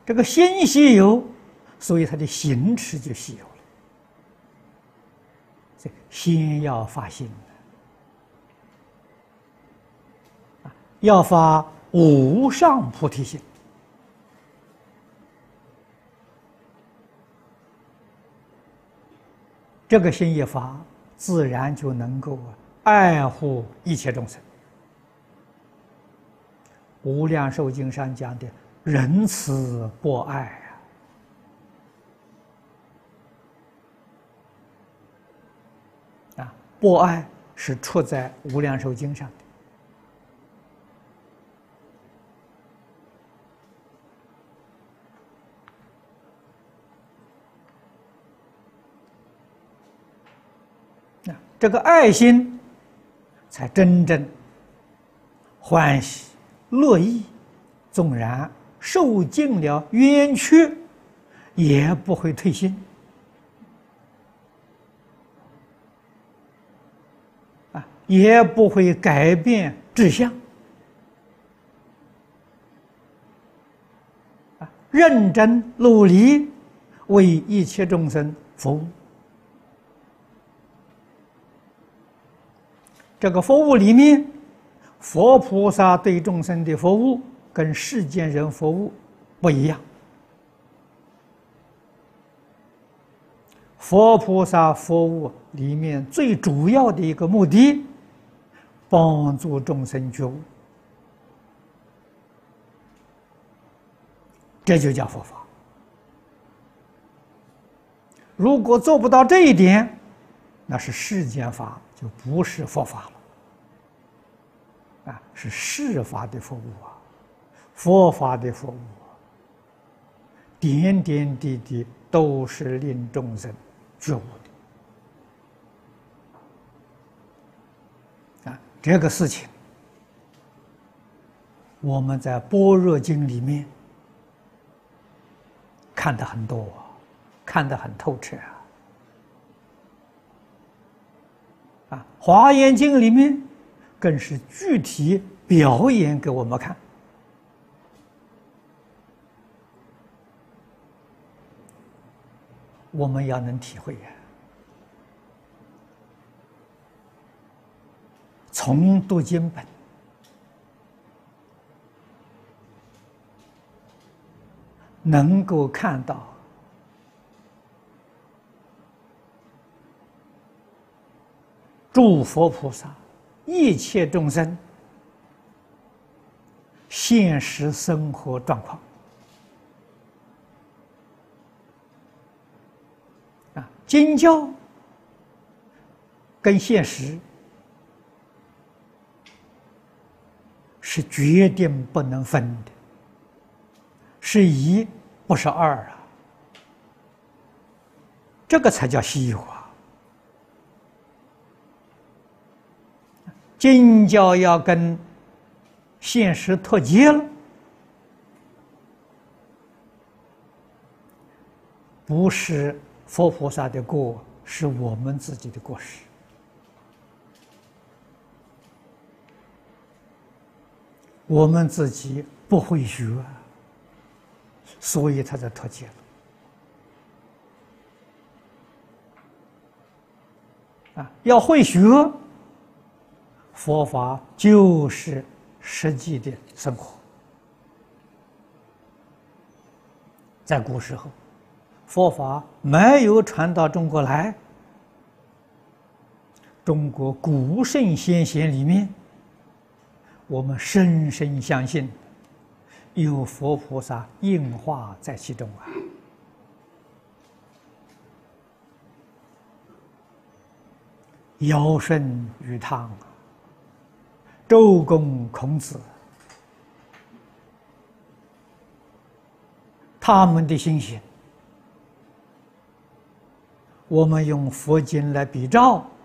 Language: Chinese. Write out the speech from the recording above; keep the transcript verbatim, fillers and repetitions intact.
这个心稀有，所以他的行持就稀有了。所以先要发心，要发无上菩提心。这个心一发，自然就能够爱护一切众生。无量寿经上讲的仁慈博爱啊，啊，博爱是出在无量寿经上的。啊，这个爱心才真正欢喜乐意，纵然受尽了冤屈，也不会退心。啊，也不会改变志向。啊，认真努力为一切众生服务。这个服务里面，佛菩萨对众生的服务跟世间人服务不一样。佛菩萨服务里面最主要的一个目的，帮助众生觉悟，这就叫佛法。如果做不到这一点，那是世间法，就不是佛法了。啊，是世法的服务啊，佛法的服务啊，点点滴滴都是令众生觉悟的。啊，这个事情，我们在《般若经》里面看得很多，看得很透彻啊。啊，《华严经》里面更是具体表演给我们看。我们要能体会呀，从读经本，能够看到诸佛菩萨一切众生现实生活状况啊，经教跟现实是决定不能分的，是一不是二啊，这个才叫稀有啊。经教要跟现实脱节了，不是佛菩萨的过，是我们自己的过失。我们自己不会学，所以他才脱节了。啊，要会学。佛法就是实际的生活。在古时候，佛法没有传到中国来，中国古圣先贤里面，我们深深相信，有佛菩萨应化在其中啊。尧舜禹汤，周公孔子，他们的心性，我们用佛经来比照，